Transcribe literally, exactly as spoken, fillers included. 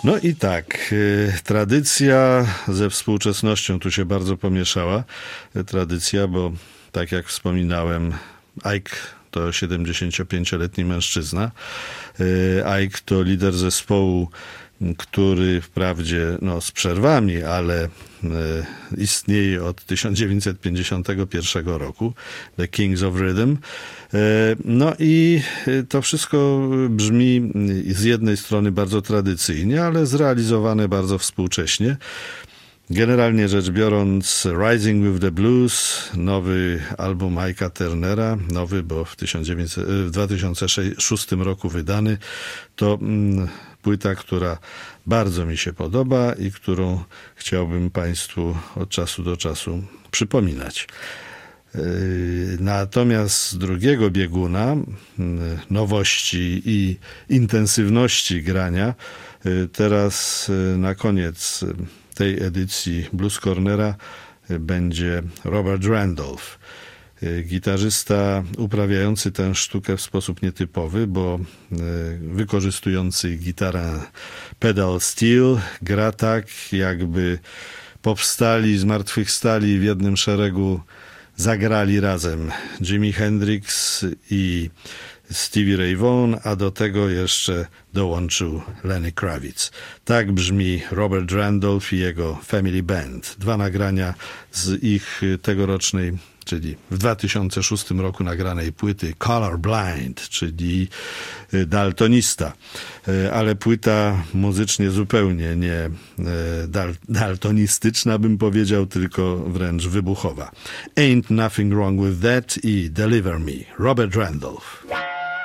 No i tak, y, tradycja ze współczesnością tu się bardzo pomieszała. Y, tradycja, bo tak jak wspominałem, Ike to siedemdziesięciopięcioletni mężczyzna. Y, Ike to lider zespołu, który wprawdzie no, z przerwami, ale y, istnieje od tysiąc dziewięćset pięćdziesiątego pierwszego roku, The Kings of Rhythm. Y, no i to wszystko brzmi z jednej strony bardzo tradycyjnie, ale zrealizowane bardzo współcześnie. Generalnie rzecz biorąc, Rising with the Blues, nowy album Ike'a Turnera, nowy, bo w, w dwa tysiące szóstym roku wydany, to mm, płyta, która bardzo mi się podoba i którą chciałbym Państwu od czasu do czasu przypominać. Natomiast z drugiego bieguna nowości i intensywności grania teraz na koniec tej edycji Blues Cornera będzie Robert Randolph. Gitarzysta uprawiający tę sztukę w sposób nietypowy, bo wykorzystujący gitarę pedal steel, gra tak, jakby powstali, zmartwychwstali w jednym szeregu, zagrali razem Jimi Hendrix i Stevie Ray Vaughan, a do tego jeszcze dołączył Lenny Kravitz. Tak brzmi Robert Randolph i jego Family Band. Dwa nagrania z ich tegorocznej, czyli w dwa tysiące szóstym roku nagranej płyty Color Blind, czyli daltonista. Ale płyta muzycznie zupełnie nie dal- daltonistyczna, bym powiedział, tylko wręcz wybuchowa. Ain't Nothing Wrong With That i Deliver Me. Robert Randolph.